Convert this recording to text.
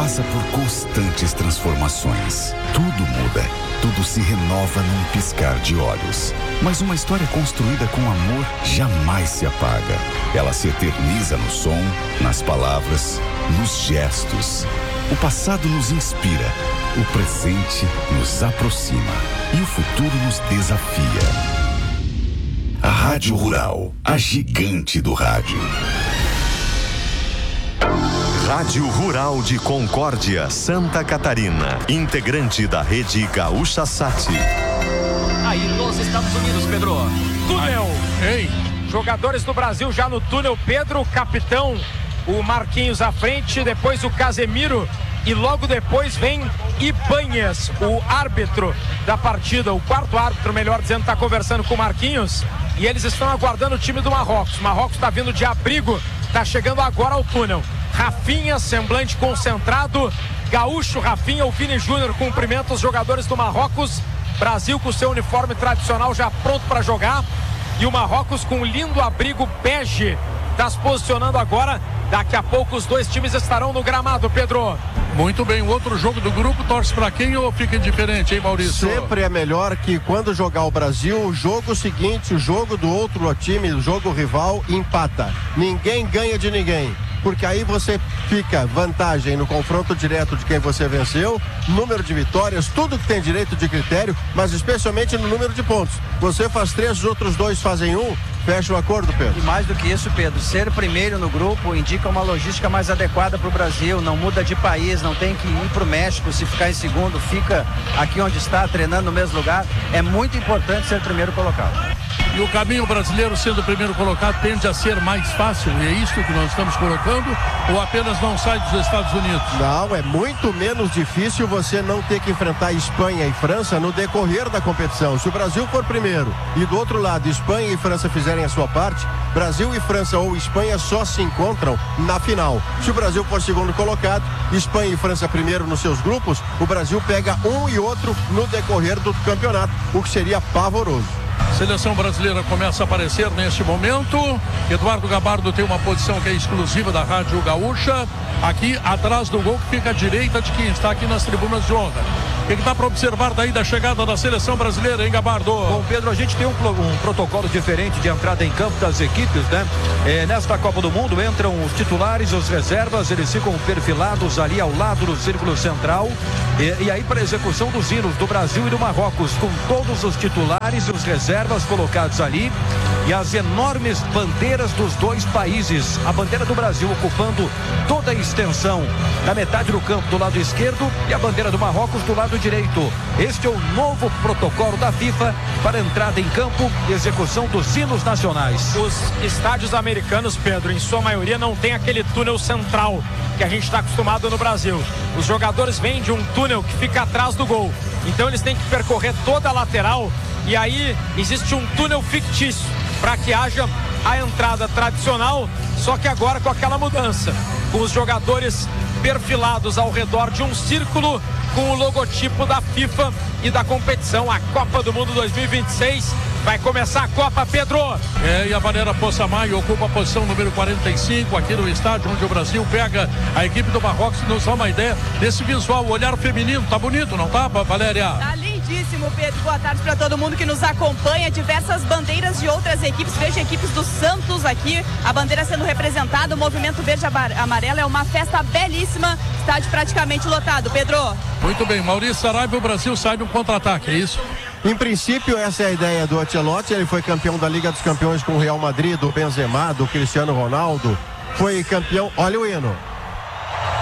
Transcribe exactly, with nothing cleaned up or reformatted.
passa por constantes transformações. Tudo muda, tudo se renova num piscar de olhos. Mas uma história construída com amor jamais se apaga. Ela se eterniza no som, nas palavras, nos gestos. O passado nos inspira, o presente nos aproxima e o futuro nos desafia. A Rádio Rural, a gigante do rádio. Rádio Rural de Concórdia, Santa Catarina, integrante da rede Gaúcha Sat. Aí nos Estados Unidos, Pedro. Túnel. Ei, jogadores do Brasil já no túnel. Pedro, capitão, o Marquinhos à frente, depois o Casemiro e logo depois vem Ibanhas, o árbitro da partida, o quarto árbitro, melhor dizendo, está conversando com o Marquinhos e eles estão aguardando o time do Marrocos. O Marrocos está vindo de abrigo, está chegando agora ao túnel. Rafinha, semblante concentrado, Gaúcho, Rafinha, o Vini Júnior cumprimenta os jogadores do Marrocos. Brasil com seu uniforme tradicional já pronto para jogar e o Marrocos com um lindo abrigo bege está se posicionando agora. Daqui a pouco os dois times estarão no gramado, Pedro. Muito bem, o outro jogo do grupo torce para quem ou fica indiferente, hein, Maurício? Sempre é melhor que quando jogar o Brasil, o jogo seguinte, o jogo do outro time, o jogo rival, empata. Ninguém ganha de ninguém. Porque aí você fica vantagem no confronto direto de quem você venceu, número de vitórias, tudo que tem direito de critério, mas especialmente no número de pontos. Você faz três, os outros dois fazem um, fecha o acordo, Pedro. E mais do que isso, Pedro, ser primeiro no grupo indica uma logística mais adequada para o Brasil, não muda de país, não tem que ir para o México, se ficar em segundo, fica aqui onde está, treinando no mesmo lugar. É muito importante ser primeiro colocado. E o caminho brasileiro sendo o primeiro colocado tende a ser mais fácil, e é isso que nós estamos colocando, ou apenas não sai dos Estados Unidos? Não, é muito menos difícil você não ter que enfrentar Espanha e França no decorrer da competição. Se o Brasil for primeiro e do outro lado Espanha e França fizerem a sua parte, Brasil e França ou Espanha só se encontram na final. Se o Brasil for segundo colocado, Espanha e França primeiro nos seus grupos, o Brasil pega um e outro no decorrer do campeonato, o que seria pavoroso. Seleção brasileira começa a aparecer neste momento. Eduardo Gabardo tem uma posição que é exclusiva da Rádio Gaúcha, aqui atrás do gol, que fica à direita de quem está aqui nas tribunas de honra. O que dá para observar daí da chegada da seleção brasileira, hein, Gabardo? Bom, Pedro, a gente tem um, um protocolo diferente de entrada em campo das equipes, né? É, nesta Copa do Mundo entram os titulares e os reservas, eles ficam perfilados ali ao lado do círculo central. E, e aí para a execução dos hinos do Brasil e do Marrocos, com todos os titulares e os reservas colocados ali e as enormes bandeiras dos dois países. A bandeira do Brasil ocupando toda a extensão da metade do campo do lado esquerdo e a bandeira do Marrocos do lado direito. Este é o novo protocolo da FIFA para entrada em campo e execução dos hinos nacionais. Os estádios americanos, Pedro, em sua maioria não tem aquele túnel central que a gente está acostumado no Brasil. Os jogadores vêm de um túnel que fica atrás do gol. Então eles têm que percorrer toda a lateral e aí existe um túnel fictício para que haja a entrada tradicional, só que agora com aquela mudança, com os jogadores perfilados ao redor de um círculo com o logotipo da FIFA e da competição, a Copa do Mundo dois mil e vinte e seis. Vai começar a Copa, Pedro. É, e a Valéria Poçamai ocupa a posição número quarenta e cinco aqui no estádio onde o Brasil pega a equipe do Marrocos. Nos dá uma ideia desse visual, o olhar feminino. Tá bonito, não tá, Valéria? Tá lindíssimo, Pedro. Boa tarde para todo mundo que nos acompanha. Diversas bandeiras de outras equipes. Veja equipes do Santos aqui, a bandeira sendo representada. O movimento verde-amarelo é uma festa belíssima. Estádio praticamente lotado, Pedro. Muito bem, Maurício Saraiva, o Brasil sai no contra-ataque, é isso? Em princípio, essa é a ideia do Ancelotti. Ele foi campeão da Liga dos Campeões com o Real Madrid, do Benzema, do Cristiano Ronaldo. Foi campeão, olha o hino,